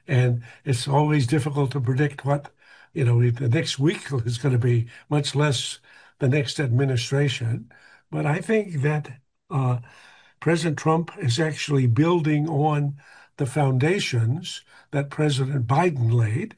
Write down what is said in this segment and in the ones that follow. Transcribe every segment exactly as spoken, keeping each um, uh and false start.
And it's always difficult to predict what, you know, the next week is going to be, much less the next administration. But I think that uh, President Trump is actually building on the foundations that President Biden laid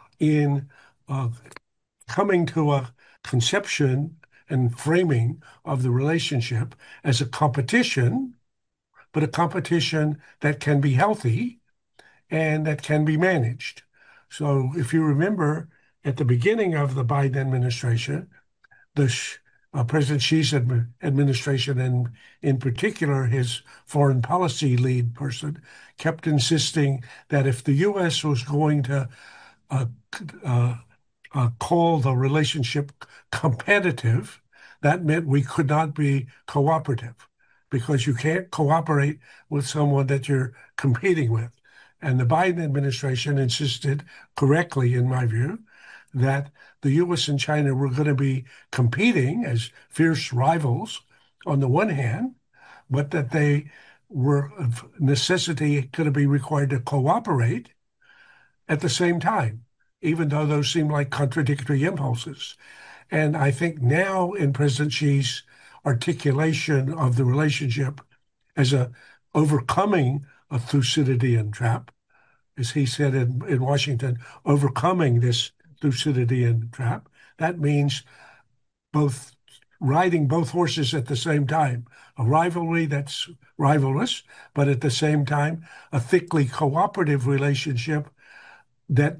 in uh, coming to a conception and framing of the relationship as a competition, but a competition that can be healthy and that can be managed. So if you remember at the beginning of the Biden administration, the uh, President Xi's admi administration, and in particular his foreign policy lead person, kept insisting that if the U S was going to uh, uh, uh, call the relationship competitive, that meant we could not be cooperative because you can't cooperate with someone that you're competing with. And the Biden administration insisted, correctly in my view, that the U S and China were going to be competing as fierce rivals on the one hand, but that they were of necessity going to be required to cooperate at the same time, even though those seem like contradictory impulses. And I think now in President Xi's articulation of the relationship as a overcoming a Thucydidean trap, as he said in, in Washington, overcoming this Thucydidean trap, that means both riding both horses at the same time, a rivalry that's rivalrous, but at the same time, a thickly cooperative relationship that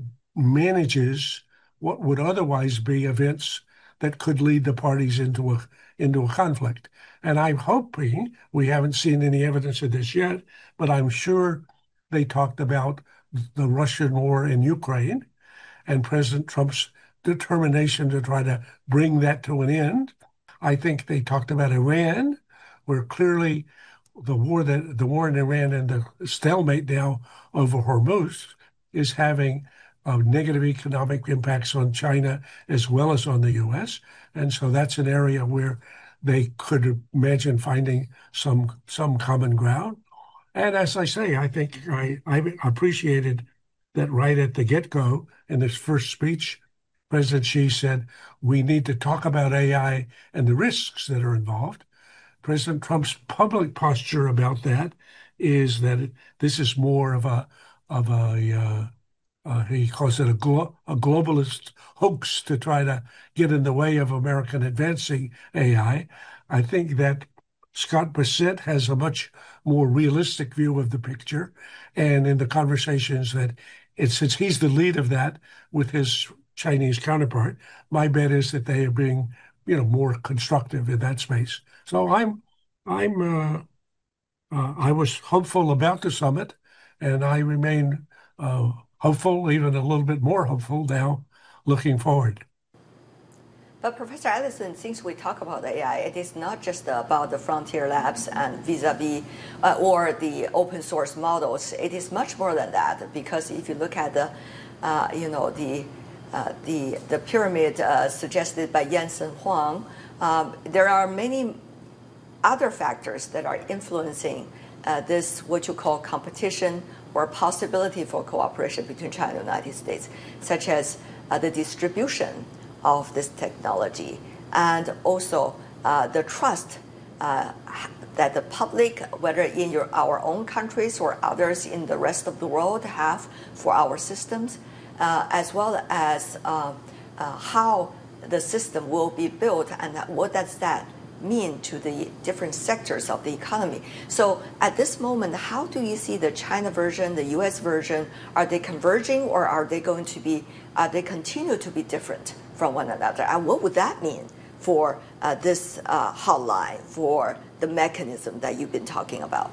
manages what would otherwise be events that could lead the parties into a into a conflict. And I'm hoping, we haven't seen any evidence of this yet, but I'm sure they talked about the Russian war in Ukraine and President Trump's determination to try to bring that to an end. I think they talked about Iran, where clearly the war that the war in Iran and the stalemate now over Hormuz is having uh, negative economic impacts on China as well as on the U S. And so that's an area where they could imagine finding some some common ground. And as I say, I think I, I appreciated that right at the get-go in his first speech, President Xi said, we need to talk about A I and the risks that are involved. President Trump's public posture about that is that it, this is more of a of a uh, uh, he calls it a, glo a globalist hoax to try to get in the way of American advancing A I. I I think that Scott Bessent has a much more realistic view of the picture, and in the conversations that it, since he's the lead of that with his Chinese counterpart, my bet is that they are being, you know, more constructive in that space. So I'm, I'm, uh, uh, I was hopeful about the summit, and I remain uh, hopeful, even a little bit more hopeful now, looking forward. But Professor Ellison, since we talk about A I, it is not just about the frontier labs and vis-a-vis uh, or the open source models. It is much more than that, because if you look at the, uh, you know, the uh, the the pyramid uh, suggested by Jensen Huang, um, there are many other factors that are influencing uh, this what you call competition or possibility for cooperation between China and the United States, such as uh, the distribution of this technology, and also uh, the trust uh, that the public, whether in your, our own countries or others in the rest of the world, have for our systems, uh, as well as uh, uh, how the system will be built and what does that mean to the different sectors of the economy. So at this moment, how do you see the China version, the U S version? Are they converging, or are they going to be, are they continue to be different from one another? And what would that mean for uh, this uh, hotline, for the mechanism that you've been talking about?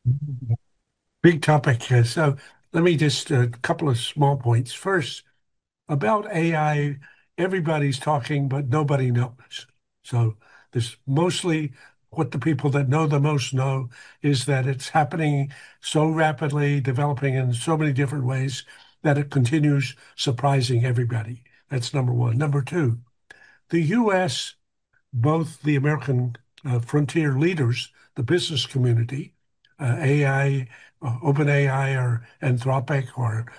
Big topic. So let me just a couple of small points. First, about A I, everybody's talking, but nobody knows. So there's mostly what the people that know the most know is that it's happening so rapidly, developing in so many different ways that it continues surprising everybody. That's number one. Number two, the U S, both the American uh, frontier leaders, the business community, uh, A I, uh, OpenAI or Anthropic or